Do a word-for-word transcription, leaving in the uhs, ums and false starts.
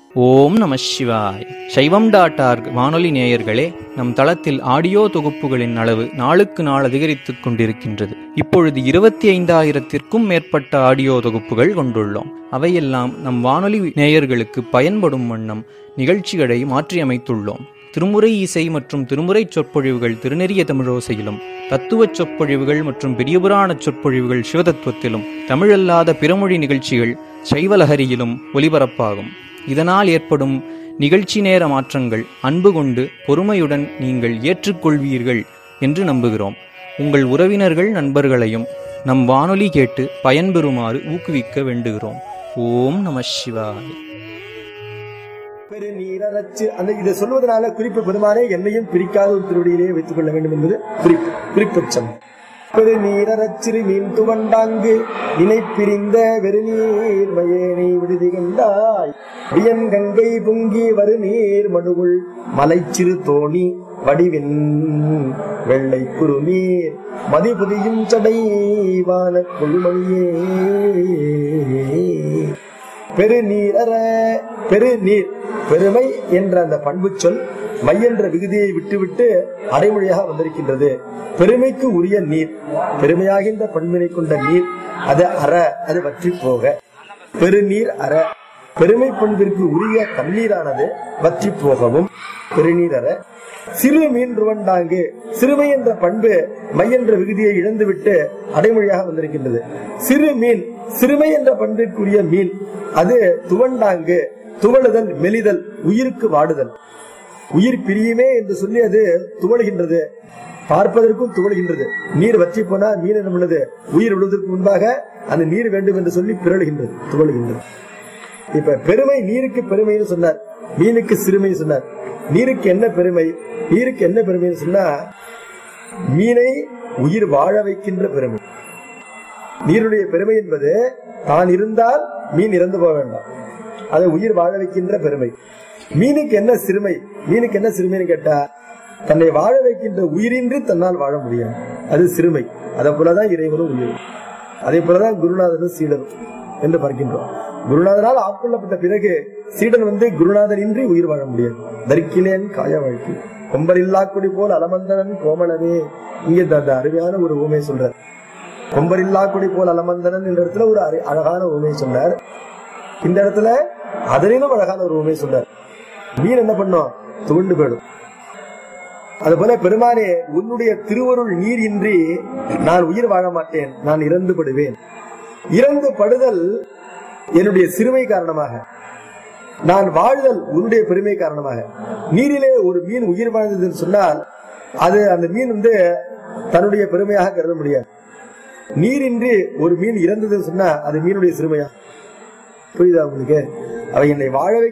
ஓம் நம சிவாய். சைவம் டாட் ஆர்க் வானொலி நேயர்களே, நம் தளத்தில் ஆடியோ தொகுப்புகளின் அளவு நாளுக்கு நாள் அதிகரித்துக் கொண்டிருக்கின்றது. இப்பொழுது இருபத்தி ஐந்தாயிரத்திற்கும் மேற்பட்ட ஆடியோ தொகுப்புகள் கொண்டுள்ளோம். அவையெல்லாம் நம் வானொலி நேயர்களுக்கு பயன்படும் வண்ணம் நிகழ்ச்சிகளை மாற்றியமைத்துள்ளோம். திருமுறை இசை மற்றும் திருமுறை சொற்பொழிவுகள் திருநெறிய தமிழோசையிலும், தத்துவ சொற்பொழிவுகள் மற்றும் பெரியபுராண சொற்பொழிவுகள் சிவதத்துவத்திலும், தமிழல்லாத பிறமொழி நிகழ்ச்சிகள் சைவலஹரியிலும் ஒலிபரப்பாகும். இதனால் ஏற்படும் நிகழ்ச்சி நேர மாற்றங்கள் அன்பு கொண்டு பொறுமையுடன் நீங்கள் ஏற்றுக்கொள்வீர்கள் என்று நம்புகிறோம். உங்கள் உறவினர்கள் நண்பர்களையும் நம் வானொலி கேட்டு பயன்பெறுமாறு ஊக்குவிக்க வேண்டுகிறோம். ஓம் நம சிவாய். பெருநீரச்சு அந்த இதை சொல்வதனால குறிப்பு பெருமானே என்னையும் பிரிக்காத ஒரு திருவடியிலேயே வைத்துக் கொள்ள வேண்டும் என்பது குறிப்பு குறிப்பச்சம். பெருநீரச்சிறு மீன் துவண்டாங்கு இணை பிரிந்த வெறுநீர் மயேனை விடுதி கண்டாய் வியன் கங்கை பொங்கி வரு நீர் மடுவுள் மலைச்சிறு தோணி வடிவின் வெள்ளை குறுநீர் மதிபுதியும் சடைவான கொழுமணியே. பெருநீர பெருநீர் பெருமை என்ற அந்த பண்பு சொல் மையென்ற விகுதியை விட்டுவிட்டு அடைமொழியாக வந்திருக்கின்றது. பெருமைக்கு உரிய நீர், பெருமையாகின்ற பண்பினை கொண்ட நீர், அது அற, அது வற்றி போக. பெருநீர் அற, பெருமை பண்பிற்கு உரிய தண்ணீரானது வற்றி போகவும். பெருநீர் அற. சிறு மீன் ருவண்டாங்கு, சிறுமை என்ற பண்பு மையென்ற விகுதியை இழந்துவிட்டு அடைமொழியாக வந்திருக்கின்றது. சிறு மீன், சிறுமை என்ற பண்பிற்குரிய மீன், அது துவண்டாங்கு, துவளுதல், மெலிதல், உயிருக்கு வாடுதல். உயிர் பிரியுமே என்று சொல்லி அது துவளுகின்றது, பார்ப்பதற்கும் துவளுகின்றது. நீர் வற்றி போனா மீன் என்ன பண்ணுது, உயிர் விழுவதற்கு முன்பாக அந்த நீர் வேண்டும் என்று சொல்லி பிறழுகின்றது, துவளுகின்றது. இப்ப பெருமை, நீருக்கு பெருமைன்னு சொன்னார், மீனுக்கு சிறுமை சொன்னார். நீருக்கு என்ன பெருமை, நீருக்கு என்ன பெருமைன்னு சொன்னா மீனை உயிர் வாழ வைக்கின்ற பெருமை. நீருடைய பெருமை என்பது தான் இருந்தால் மீன் இறந்து போக வேண்டாம், அதை உயிர் வாழ வைக்கின்ற பெருமை. மீனுக்கு என்ன சிறுமை, மீனுக்கு என்ன சிறுமைன்னு கேட்டா தன்னை வாழ வைக்கின்ற உயிரின்றி தன்னால் வாழ முடியும், அது சிறுமை. அதை போலதான் இறைவனும் உயிர், அதே போலதான் குருநாதனும் சீடனும் என்று பார்க்கின்றோம். குருநாதனால் ஆட்கொள்ளப்பட்ட பிறகு சீடன் வந்து குருநாதன் இன்றி உயிர் வாழ முடியாது. தரிக்கிலேன் காய வாழ்க்கை கொம்பரில்லா கொடி போல் அலமந்தனன் கோமளமே. இங்கே அந்த அருமையான ஒரு ஊமை சொல்றார். கொம்பரில்லா கொடி போல் அலமந்தனன் என்ற இடத்துல ஒரு அழகான ஊமை சொன்னார். இந்த இடத்துல அதனிலும் அழகான ஒரு ஊமை சொன்னார். மீன் என்ன பண்ணும், துவண்டு போயிடும். அதுபோல பெருமானே, உன்னுடைய திருவருள் நீர் இன்றி நான் உயிர் வாழ மாட்டேன், நான் இறந்து படுவேன். இறந்து படுதல் என்னுடைய சிறுமை காரணமாக, நான் வாழ்தல் உன்னுடைய பெருமை காரணமாக. நீரிலே ஒரு மீன் உயிர் வாழ்ந்ததுன்னு சொன்னால் அது அந்த மீன் வந்து தன்னுடைய பெருமையாக கருத முடியாது. நீரின்றி ஒரு மீன் இறந்ததுன்னு சொன்னா அது மீனுடைய சிறுமையா? புரியுதா உங்களுக்கு? அவை என்னை வாழ